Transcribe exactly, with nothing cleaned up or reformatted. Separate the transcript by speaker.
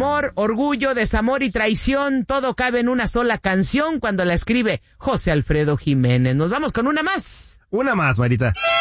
Speaker 1: Amor, orgullo, desamor y traición, todo cabe en una sola canción cuando la escribe José Alfredo Jiménez. Nos vamos con una más.
Speaker 2: Una más, Marita.